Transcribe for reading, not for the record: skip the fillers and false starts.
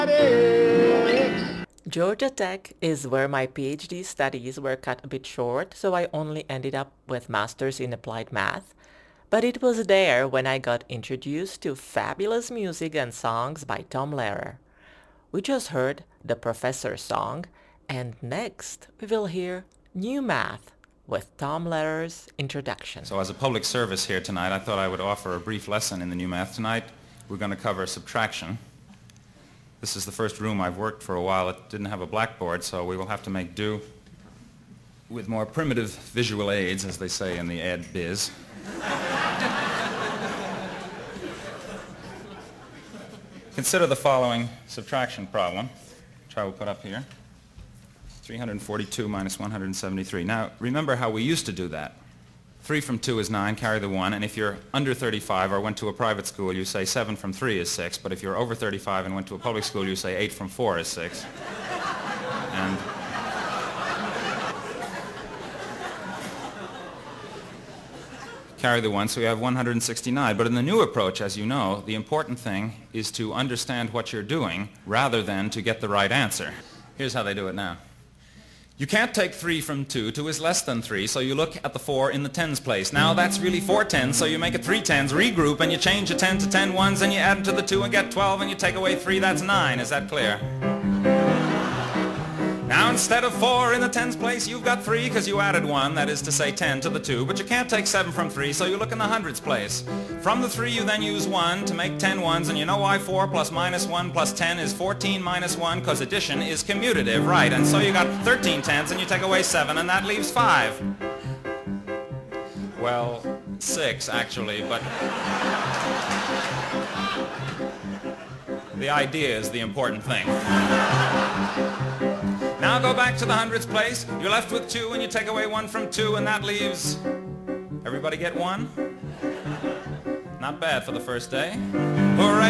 Georgia Tech is where my PhD studies were cut a bit short, so I only ended up with Masters in Applied Math. But it was there when I got introduced to fabulous music and songs by Tom Lehrer. We just heard the Professor's Song, and next we will hear New Math with Tom Lehrer's introduction. So as a public service here tonight, I thought I would offer a brief lesson in the new math. Tonight we're going to cover subtraction. This is the first room I've worked for a while. It didn't have a blackboard, so we will have to make do with more primitive visual aids, as they say in the ed biz. Consider the following subtraction problem, which I will put up here. 342 minus 173. Now, remember how we used to do that. 3 from 2 is 9, carry the 1, and if you're under 35 or went to a private school, you say 7 from 3 is 6, but if you're over 35 and went to a public school, you say 8 from 4 is 6. And carry the 1, so we have 169. But in the new approach, as you know, the important thing is to understand what you're doing rather than to get the right answer. Here's how they do it now. You can't take 3 from 2. 2 is less than 3, so you look at the 4 in the tens place. Now that's really 4 tens, so you make it 3 tens, regroup, and you change a 10 to 10 ones, and you add them to the 2 and get 12, and you take away 3, that's 9. Is that clear? Now instead of 4 in the tens place, you've got 3 because you added 1, that is to say 10 to the 2, but you can't take 7 from 3, so you look in the hundreds place. From the 3 you then use 1 to make 10 ones, and you know why 4 plus minus 1 plus 10 is 14 minus 1, because addition is commutative, right? And so you got 13 tens, and you take away 7, and that leaves 5. Well, 6 actually, but the idea is the important thing. Now go back to the hundreds place. You're left with 2 and you take away 1 from 2 and that leaves... Everybody get 1? Not bad for the first day. Hooray!